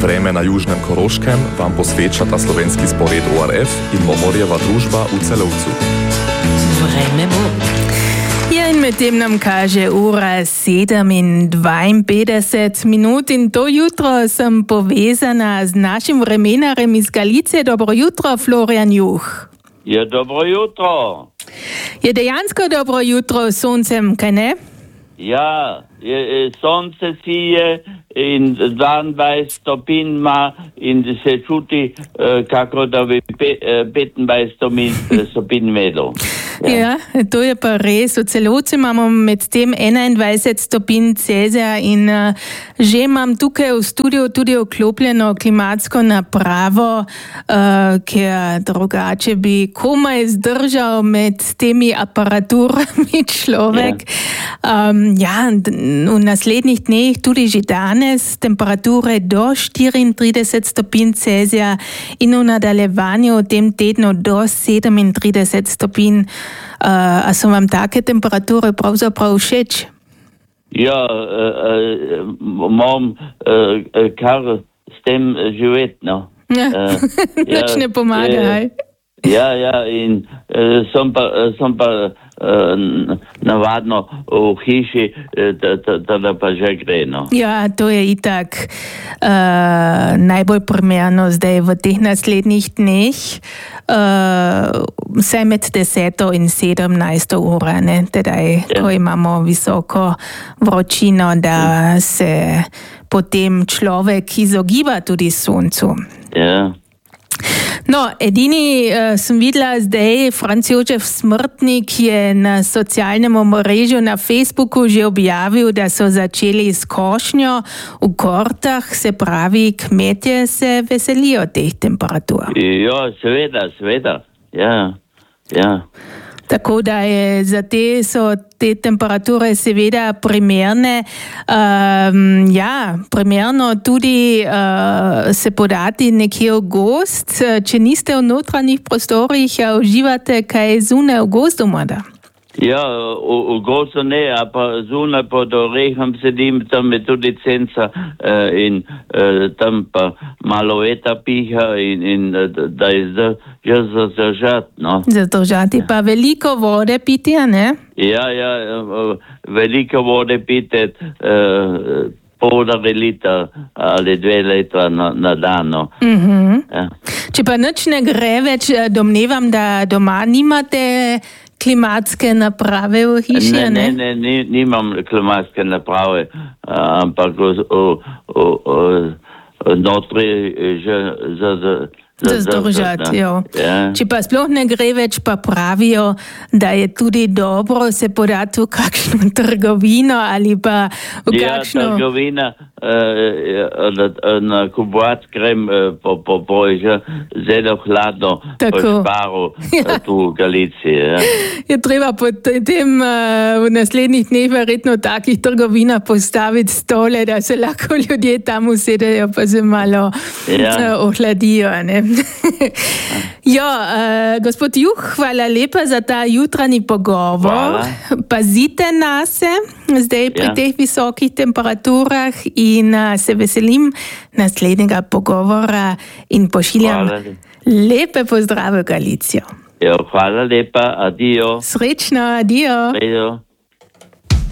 Vreme na južnem Koroškem vam posvečata slovenski spored ORF in Momorjeva družba v Celovcu. Vreme bo. Ja, in medtem nam kaže ura 7:52 in to jutro sem povezana z našim vremenarjem iz Galice. Dobro jutro, Florian Juh. Ja, dobro jutro. Je dejansko dobro jutro s soncem, kaj ne? Ja, sonce sije in 22 stopinj ima in se čuti, kako da bi 25 stopinj imelo. Ja, to je pa res. V Celovcu imamo med tem 21 stopinj Celzija in že imam tukaj v studiu tudi vklopljeno klimatsko napravo, ker drugače bi komaj zdržal med temi aparaturami človek. V naslednjih dneh, tudi že danes, temperature do 34 stopinj Celzija in v nadaljevanju v tem tednu do 37 stopinj. A so vam take temperature pravzaprav všeč? Ja, imam kar s tem živeti, no. Nič ne pomaga, Ja, in sem pa navadno v hiši, da pa že gre, no. Ja, to je itak najbolj primerno zdaj v teh naslednjih dneh, vsaj med 10 in 17 uro, ne, tedaj, ko imamo visoko vročino, da se potem človek izogiba tudi soncu. Ja. No, edini sem videla zdaj, Franc Jožef Smrtnik je na socialnem omrežju na Facebooku že objavil, da so začeli s košnjo v Gortah, se pravi, kmetje se veselijo teh temperatur. Ja, seveda, ja. Tako da je za te so te temperature seveda primerne. Primerno tudi se podati nekje v gozd. Če niste v notranjih prostorih, uživate kaj zunaj v gozdu morda? Ja, v gozdu ne, a pa zunaj pod orehom sedim, tam je tudi cenca in tam pa malo veta piha in da je že zadržati, no. Zadržati pa veliko vode piti, a ne? Ja, veliko vode piti, pol litra ali 2 litra na dan, no. Ja. Če pa nič ne gre več, domnevam, da doma nimate klimatske naprave v hiši, ne? Ne, nimam klimatske naprave, ampak notri že zdržati, jo. Ja. Če pa sploh ne gre več, pa pravijo, da je tudi dobro se podati v kakšno trgovino ali pa v kakšno... Ja, trgovina, nakupovat grem po že zelo hladno po Šparu, tu v Galici. Ja. Je treba potem v naslednjih dneh verjetno takih trgovinah postaviti stole, da se lahko ljudje tam usedejo pa se malo ohladijo, ne? Gospod Juh, hvala lepa za ta jutranji pogovor. Hvala. Pazite na se zdaj pri teh visokih temperaturah in se veselim naslednjega pogovora in pošiljam lepe pozdrave v Galicijo. Hvala lepa, adijo. Srečno, adijo. Adijo.